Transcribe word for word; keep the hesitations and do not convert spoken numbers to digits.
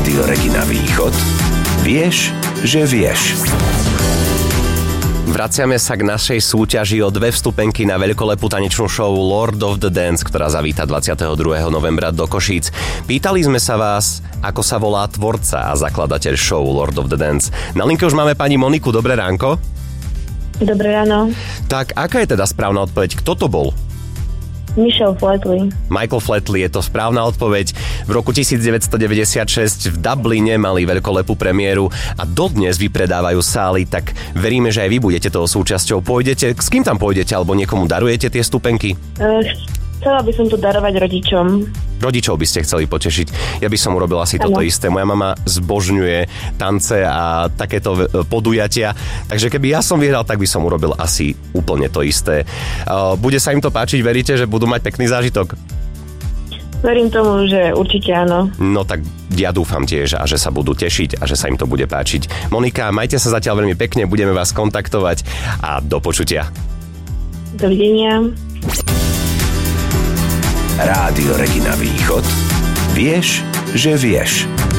Rádio Regina Východ. Vieš, že vieš. Vraciame sa k našej súťaži o dve vstupenky na veľkolepú tanečnú show Lord of the Dance, ktorá zavíta dvadsiateho druhého novembra do Košíc. Pýtali sme sa vás, ako sa volá tvorca a zakladateľ show Lord of the Dance. Na linke už máme pani Moniku. Dobré ránko. Dobré ráno. Tak, aká je teda správna odpoveď? Kto to bol? Michel Flatley. Michael Flatley, je to správna odpoveď. V roku devätnásťstodeväťdesiatšesť v Dubline mali veľkolepú premiéru a dodnes vypredávajú sály, tak veríme, že aj vy budete toho súčasťou. Pôjdete, s kým tam pôjdete, alebo niekomu darujete tie stupenky? Uh, chcela by som to darovať rodičom. Rodičov by ste chceli potešiť. Ja by som urobil asi ano. Toto isté. Moja mama zbožňuje tance a takéto podujatia. Takže keby ja som vyhral, tak by som urobil asi úplne to isté. Bude sa im to páčiť? Veríte, že budú mať pekný zážitok? Verím tomu, že určite áno. No tak ja dúfam tiež, a že sa budú tešiť a že sa im to bude páčiť. Monika, majte sa zatiaľ veľmi pekne, budeme vás kontaktovať a do počutia. Dovidenia. Rádio Regina Východ. Vieš, že vieš.